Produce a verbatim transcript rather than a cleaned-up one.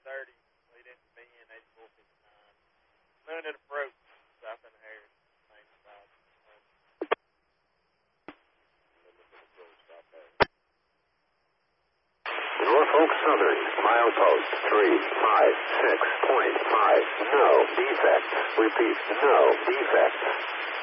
thirty, lead into B N eighty-four fifty-nine. Limited approach, south and Harris, same side. Norfolk Southern, milepost three five six point five, no defect. Repeat, no defect.